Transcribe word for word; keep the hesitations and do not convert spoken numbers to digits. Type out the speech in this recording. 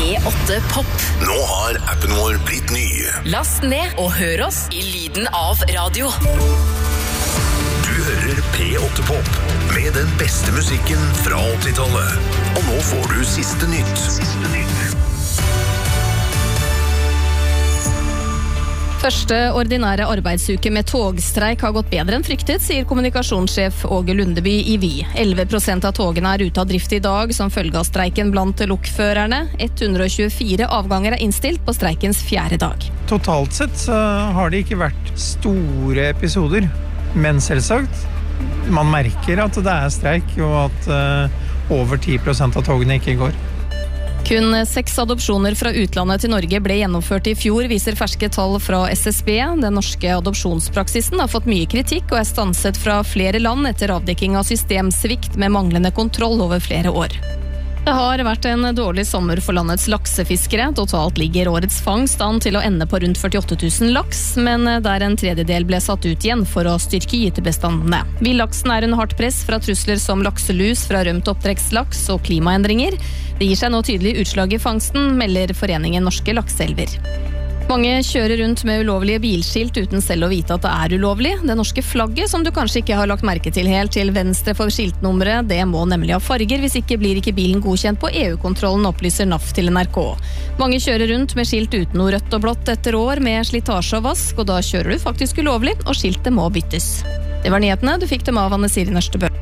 P åtte Pop. Nå har appen vår blitt ny. Last ned og hør oss I lyden av radio. Du hører P åtte Pop med den beste musikken fra åttitallet. Og nå får du siste nytt. Siste nytt. Første ordinære arbeidsuke med togstreik har gått bedre enn fryktet, sier kommunikasjonssjef Åge Lundeby I Vy. elleve prosent av togene er ute av drift I dag som følge av streiken blant lokførerne. ett hundre og tjuefire avganger er innstilt på streikens fjerde dag. Totalt sett så har det ikke vært store episoder, men selvsagt, man merker at det er streik og at uh, over ti prosent av togene ikke går. Kun seks adopsjoner fra utlandet til Norge ble gjennomført I fjor, viser ferske tall fra S S B. Den norske adopsjonspraksisen har fått mye kritikk og er stanset fra flere land etter avdekking av systemsvikt med manglende kontroll over flere år. Det har vært en dårlig sommer for landets laksefiskere. Totalt ligger årets fangst an til å ende på rundt førtiåtte tusen laks, men der en tredjedel ble satt ut igjen for å styrke gytebestandene. Villaksen er under hardt press fra trusler som lakselus fra rømt oppdrettslaks og klimaendringer. Det gir seg nå tydelig utslag I fangsten, melder Foreningen Norske Lakseelver. Mange kjører rundt med ulovlige bilskilt uten selv å vite at det er ulovlig. Det norske flagget, som du kanskje ikke har lagt merke til helt til venstre for skiltnummeret, det må nemlig ha farger, hvis ikke blir ikke bilen godkjent på EU-kontrollen, opplyser N A F til N R K. Mange kjører rundt med skilt uten noe rødt og blått etter år med slitasje og vask, og da kjører du faktisk ulovlig, og skiltet må byttes. Det var nyhetene, du fikk dem av Anne Siri Nørstebø.